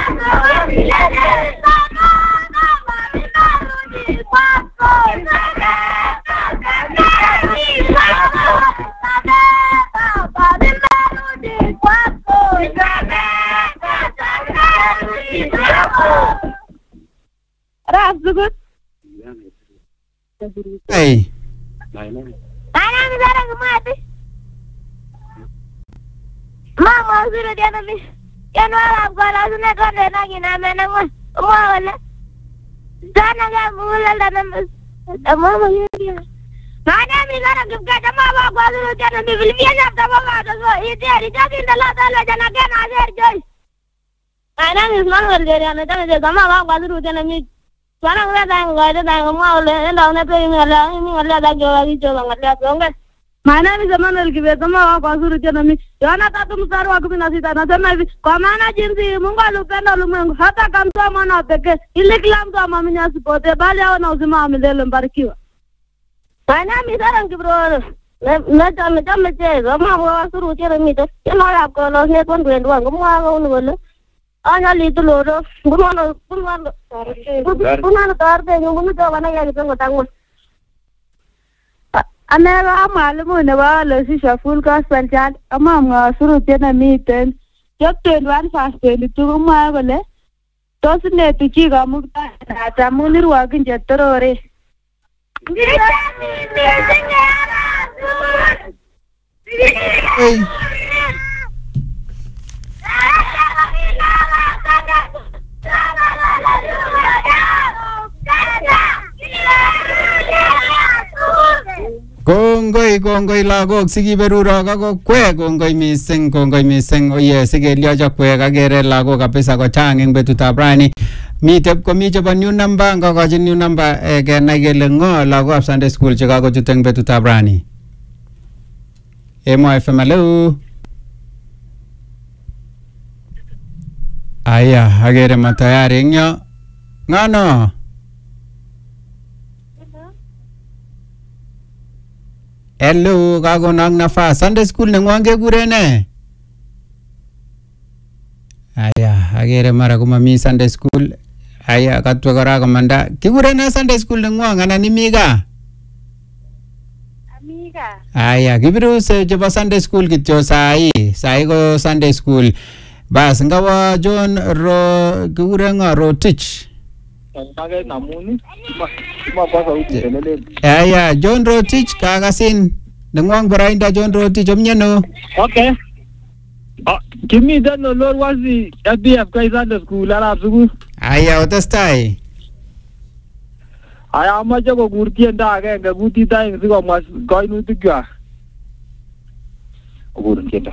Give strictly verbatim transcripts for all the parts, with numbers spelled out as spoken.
Hey. Ana mizara kumati. Mama usiro jana mi. Yano ala kwa sune konde na kina mena mwa. Mwa wala. Sana ga mula la na. Mama yuri. Mana mizara kumka mama kwa usiro jana mi bilbiya na mama to so ite ari jadi dala dala jana ke na ser joy. Ana mizman wal jari ana jana de mama kwa usiro jana mi. Mana ngala dang ngala dang mwa wala enda una pe ngala ni ngala da jo gi jo ngala ngala. Mana ni zaman lagi bersama aku suruh jangan mi. Jangan tak tuh musaru aku binasi tanah jangan mi. Kamana jinsi mungkin lupa dah lupa. Hatta kamu tuh mana peke. Ilik lam tuh mami nyasi pote. Balik awak nasi mami dalam barkiwa. Mana mi sekarang kibro. Macam macam macam. Kamu aku suruh jangan mi tu. Jangan aku kalau ni pun dua dua. Kamu aku nunggu. Anya litu loro. Kamu kamu kamu kamu karde. Kamu tu mana yang kita ngutang. Anela malumu na wala si Shaful Gospel Church ama mga suru tena miten yok twenty-one fast twenty-two ma wala tos ne tuchi ga mukta na tamuni ruagin jettorore Hey. Kongoi kongoi lagok sikiberuro kako kwe kongoi mising kongoi mising oye sikeliojo kwe kakere lagok kabisa kochang eng betutab rani mitep komi chebo new number ngakochin new number eh, kenai kele ngo lagokab Sunday school chekakochut eng betutab rani. Emo F M hello. Aya akere matayari eng yo ngano. Hello, kago nang nafa Sunday school nengwang kekure ne? Aya, agere mara kumami Sunday school. Aya, katwa kora komanda. Kikure na Sunday school nengwang ana nimiga? Amiga. Aya, kibiru se jeba Sunday school kityo sai. Sai ko Sunday school. Bas ngawa John ro kikure nga Rotich. Kage namuni cuma bahasa uti telele. Aya, John Rotich kakasin. Nengwang berainda John Rotich omnyano. Okay. Ah, kimi dan no lor wazi F B F kai Sunday school ala sugu. Aya, otestai. Aya amaje ko gurti enda age nga guti tai ngi ko mas koinu tikya. Gurti enda.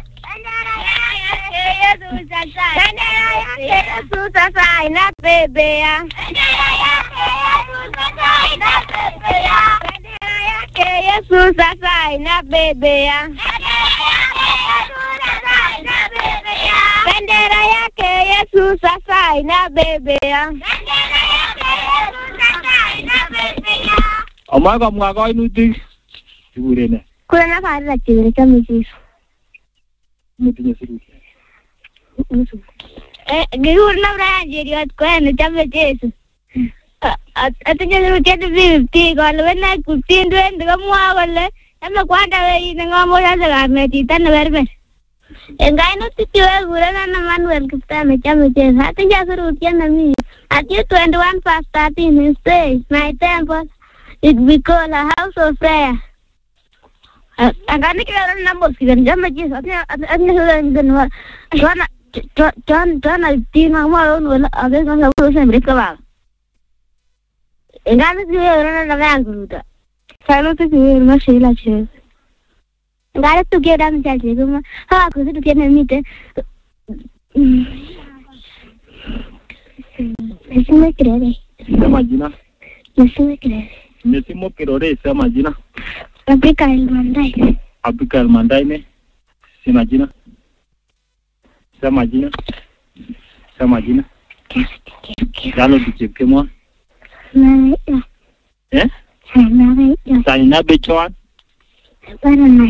Yesus asai. Yesus asai na bebe ya. Yesus asai na bebe ya. Bendera yake Yesus asai na bebe ya. Amaga mga koinu tik. Sigure ne. Kuna na fara chini kama Yesu. Mutinya siru. Eh, guru na braje riat ko ne chama Yesu. Atanya ru chete fifty gol wena fifteen twenty kamwa gole ama kwanda we ngamo ya saga me titan verbe. Engai no tiwe gura na Manuel kipta me chama Yesu. Atanya ru tiana mi. Atya twenty-one past thirteen is day. My temple it be called a house of prayer. Agani kira na musikan chama Yesu. Atanya atanya ganwa. Jona John John al tina malo wala age ngam lo sempre kaba. Engano si ora na vanguta. Salo tu ki ma shela che. Engano tu ke dam chache kuma ha ko tu ke na mite. Mesimo crede. Imagina. Mesimo crede. Mesimo crede, se imagina. Aplica el mandai. Aplica el mandai ne. Se imagina. Se imagina. Se imagina. Ya lo dije que mo. Na. Eh? Na. Sana bechoan. Para na.